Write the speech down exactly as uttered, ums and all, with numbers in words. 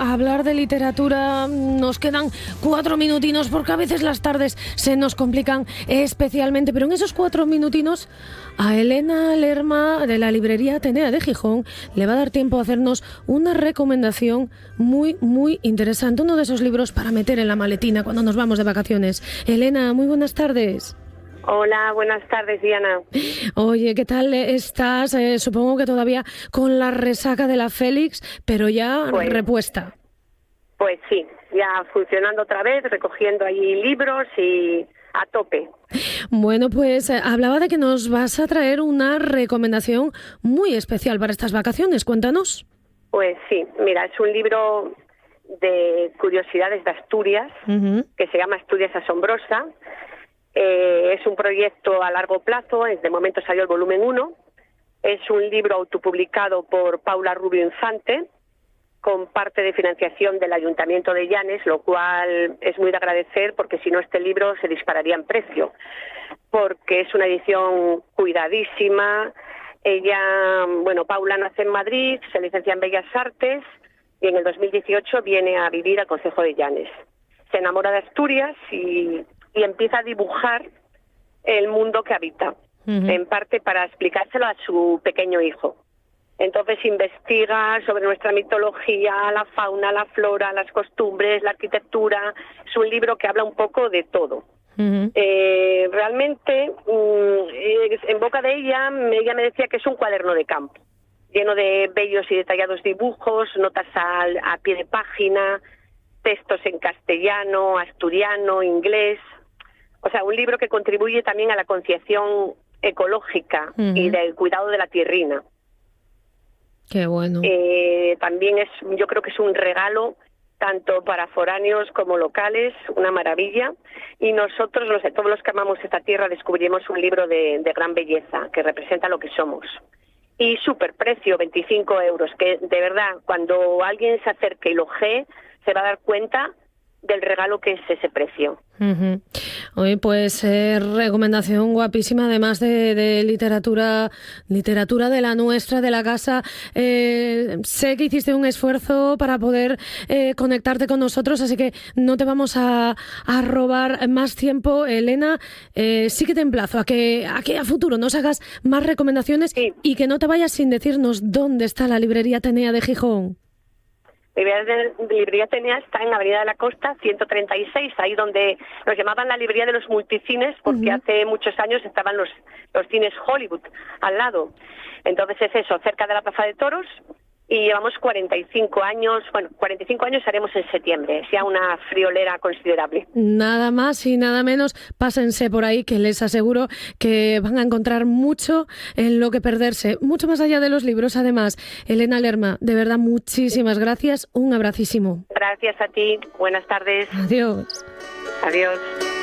hablar de literatura. Nos quedan cuatro minutinos porque a veces las tardes se nos complican especialmente, pero en esos cuatro minutinos a Elena Lerma de la librería Atenea de Gijón le va a dar tiempo a hacernos una recomendación muy, muy interesante, uno de esos libros para meter en la maletina cuando nos vamos de vacaciones. Elena, muy buenas tardes. Hola, buenas tardes, Diana. Oye, ¿qué tal estás? Eh, supongo que todavía con la resaca de la Félix, pero ya pues, repuesta. Pues sí, ya funcionando otra vez, recogiendo allí libros y a tope. Bueno, pues eh, hablaba de que nos vas a traer una recomendación muy especial para estas vacaciones. Cuéntanos. Pues sí, mira, es un libro de curiosidades de Asturias, uh-huh. que se llama Asturias Asombrosa. Eh, es un proyecto a largo plazo, de momento salió el volumen uno. Es un libro autopublicado por Paula Rubio Infante, con parte de financiación del Ayuntamiento de Llanes, lo cual es muy de agradecer porque si no este libro se dispararía en precio, porque es una edición cuidadísima. Ella, bueno, Paula nace en Madrid, se licencia en Bellas Artes y en el dos mil dieciocho viene a vivir al concejo de Llanes. Se enamora de Asturias y, y empieza a dibujar el mundo que habita, uh-huh. en parte para explicárselo a su pequeño hijo. Entonces investiga sobre nuestra mitología, la fauna, la flora, las costumbres, la arquitectura. Es un libro que habla un poco de todo. Uh-huh. Eh, realmente, mm, en boca de ella, ella me decía que es un cuaderno de campo, lleno de bellos y detallados dibujos, notas al, a pie de página, textos en castellano, asturiano, inglés. O sea, un libro que contribuye también a la concienciación ecológica uh-huh. y del cuidado de la tierrina. Qué bueno. Eh, también es, yo creo que es un regalo tanto para foráneos como locales, una maravilla. Y nosotros, no sé, todos los que amamos esta tierra, descubrimos un libro de, de gran belleza que representa lo que somos. Y súper precio, veinticinco euros, que de verdad, cuando alguien se acerque y lo ojee, se va a dar cuenta del regalo que es ese precio. Uh-huh. Oye, pues eh, recomendación guapísima, además de, de literatura, literatura de la nuestra, de la casa. Eh, sé que hiciste un esfuerzo para poder eh, conectarte con nosotros, así que no te vamos a, a robar más tiempo, Elena. Eh, sí que te emplazo a que, a que a futuro nos hagas más recomendaciones sí. y que no te vayas sin decirnos dónde está la librería Atenea de Gijón. La librería Atenea está en Avenida de la Costa ciento treinta y seis, ahí donde nos llamaban la librería de los multicines, porque uh-huh. hace muchos años estaban los, los cines Hollywood al lado. Entonces es eso, cerca de la Plaza de Toros, y llevamos cuarenta y cinco años, bueno, cuarenta y cinco años haremos en septiembre, es ya una friolera considerable. Nada más y nada menos, pásense por ahí, que les aseguro que van a encontrar mucho en lo que perderse, mucho más allá de los libros. Además, Elena Lerma, de verdad, muchísimas gracias, un abracísimo. Gracias a ti, buenas tardes. Adiós. Adiós.